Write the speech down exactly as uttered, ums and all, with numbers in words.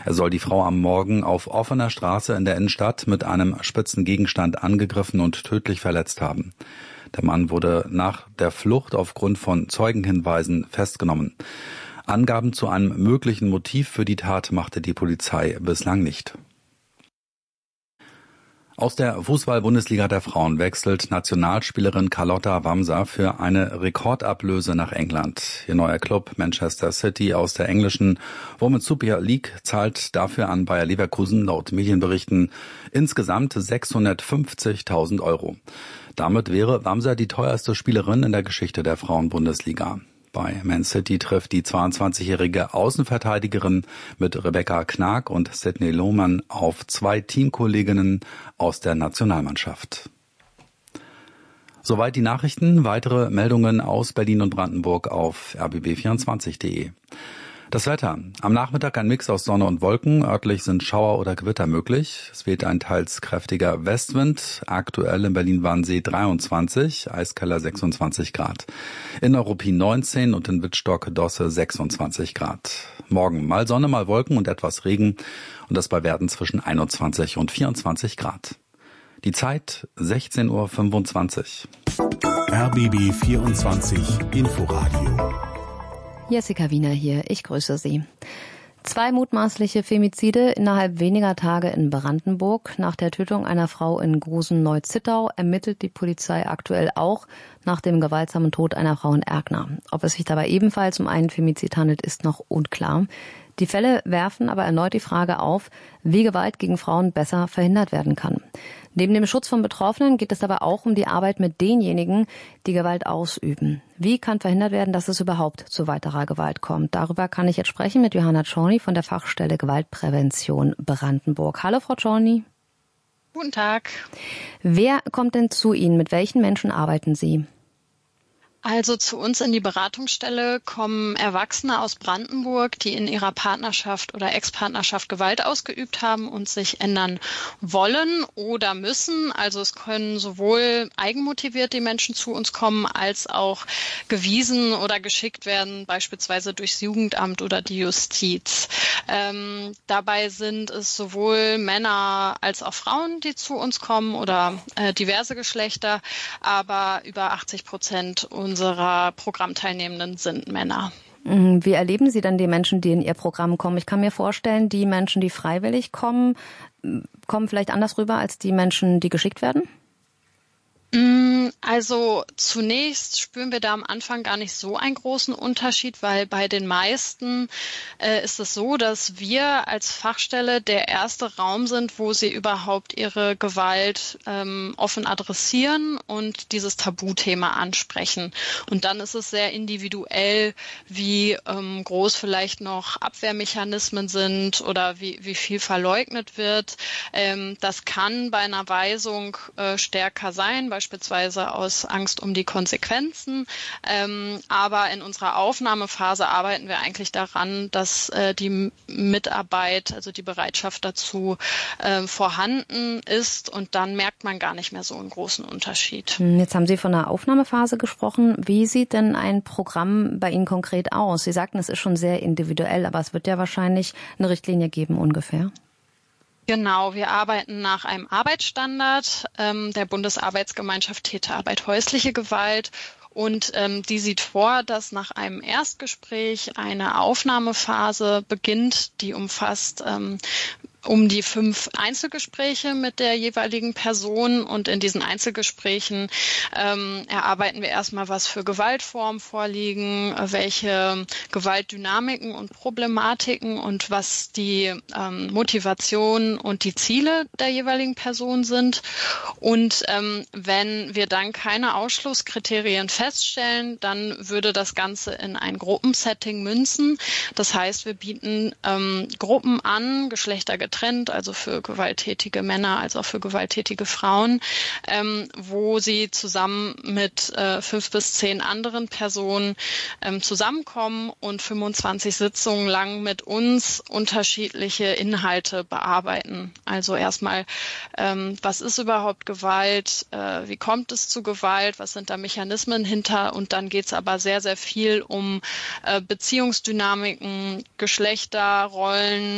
Er soll die Frau am Morgen auf offener Straße in der Innenstadt mit einem spitzen Gegenstand angegriffen und tödlich verletzt haben. Der Mann wurde nach der Flucht aufgrund von Zeugenhinweisen festgenommen. Angaben zu einem möglichen Motiv für die Tat machte die Polizei bislang nicht. Aus der Fußball-Bundesliga der Frauen wechselt Nationalspielerin Carlotta Wamser für eine Rekordablöse nach England. Ihr neuer Club Manchester City aus der englischen Women's Super League zahlt dafür an Bayer Leverkusen laut Medienberichten insgesamt sechshundertfünfzigtausend Euro. Damit wäre Wamser die teuerste Spielerin in der Geschichte der Frauen-Bundesliga. Bei Man City trifft die zweiundzwanzigjährige Außenverteidigerin mit Rebecca Knag und Sydney Lohmann auf zwei Teamkolleginnen aus der Nationalmannschaft. Soweit die Nachrichten. Weitere Meldungen aus Berlin und Brandenburg auf r b b vierundzwanzig punkt de. Das Wetter. Am Nachmittag ein Mix aus Sonne und Wolken. Örtlich sind Schauer oder Gewitter möglich. Es weht ein teils kräftiger Westwind. Aktuell in Berlin-Wannsee dreiundzwanzig, Eiskeller sechsundzwanzig Grad. In Neuruppin neunzehn und in Wittstock-Dosse sechsundzwanzig Grad. Morgen mal Sonne, mal Wolken und etwas Regen. Und das bei Werten zwischen einundzwanzig und vierundzwanzig Grad. Die Zeit sechzehn Uhr fünfundzwanzig. R B B vierundzwanzig Inforadio. Jessica Wiener hier, ich grüße Sie. Zwei mutmaßliche Femizide innerhalb weniger Tage in Brandenburg. Nach der Tötung einer Frau in Grusen-Neu-Zittau ermittelt die Polizei aktuell auch nach dem gewaltsamen Tod einer Frau in Erkner. Ob es sich dabei ebenfalls um einen Femizid handelt, ist noch unklar. Die Fälle werfen aber erneut die Frage auf, wie Gewalt gegen Frauen besser verhindert werden kann. Neben dem Schutz von Betroffenen geht es aber auch um die Arbeit mit denjenigen, die Gewalt ausüben. Wie kann verhindert werden, dass es überhaupt zu weiterer Gewalt kommt? Darüber kann ich jetzt sprechen mit Johanna Czorny von der Fachstelle Gewaltprävention Brandenburg. Hallo, Frau Czorny. Guten Tag. Wer kommt denn zu Ihnen? Mit welchen Menschen arbeiten Sie? Also zu uns in die Beratungsstelle kommen Erwachsene aus Brandenburg, die in ihrer Partnerschaft oder Ex-Partnerschaft Gewalt ausgeübt haben und sich ändern wollen oder müssen. Also es können sowohl eigenmotiviert die Menschen zu uns kommen, als auch gewiesen oder geschickt werden, beispielsweise durchs Jugendamt oder die Justiz. Ähm, dabei sind es sowohl Männer als auch Frauen, die zu uns kommen oder äh, diverse Geschlechter, aber über achtzig Prozent unserer Programmteilnehmenden sind Männer. Wie erleben Sie denn die Menschen, die in Ihr Programm kommen? Ich kann mir vorstellen, die Menschen, die freiwillig kommen, kommen vielleicht anders rüber als die Menschen, die geschickt werden? Also zunächst spüren wir da am Anfang gar nicht so einen großen Unterschied, weil bei den meisten äh, ist es so, dass wir als Fachstelle der erste Raum sind, wo sie überhaupt ihre Gewalt ähm, offen adressieren und dieses Tabuthema ansprechen. Und dann ist es sehr individuell, wie ähm, groß vielleicht noch Abwehrmechanismen sind oder wie, wie viel verleugnet wird. Ähm, das kann bei einer Weisung äh, stärker sein, beispielsweise aus Angst um die Konsequenzen. Ähm, aber in unserer Aufnahmephase arbeiten wir eigentlich daran, dass äh, die Mitarbeit, also die Bereitschaft dazu äh, vorhanden ist und dann merkt man gar nicht mehr so einen großen Unterschied. Jetzt haben Sie von einer Aufnahmephase gesprochen. Wie sieht denn ein Programm bei Ihnen konkret aus? Sie sagten, es ist schon sehr individuell, aber es wird ja wahrscheinlich eine Richtlinie geben ungefähr. Genau, wir arbeiten nach einem Arbeitsstandard ähm, der Bundesarbeitsgemeinschaft Täterarbeit häusliche Gewalt. Und ähm, die sieht vor, dass nach einem Erstgespräch eine Aufnahmephase beginnt, die umfasst ähm, um die fünf Einzelgespräche mit der jeweiligen Person. Und in diesen Einzelgesprächen ähm, erarbeiten wir erstmal, was für Gewaltformen vorliegen, welche Gewaltdynamiken und Problematiken und was die ähm, Motivation und die Ziele der jeweiligen Person sind. Und ähm, wenn wir dann keine Ausschlusskriterien feststellen, dann würde das Ganze in ein Gruppensetting münzen. Das heißt, wir bieten ähm, Gruppen an, geschlechtergetrennt, also für gewalttätige Männer als auch für gewalttätige Frauen, ähm, wo sie zusammen mit äh, fünf bis zehn anderen Personen ähm, zusammenkommen und fünfundzwanzig Sitzungen lang mit uns unterschiedliche Inhalte bearbeiten. Also erstmal, ähm, was ist überhaupt Gewalt, äh, wie kommt es zu Gewalt, was sind da Mechanismen hinter, und dann geht es aber sehr, sehr viel um äh, Beziehungsdynamiken, Geschlechterrollen,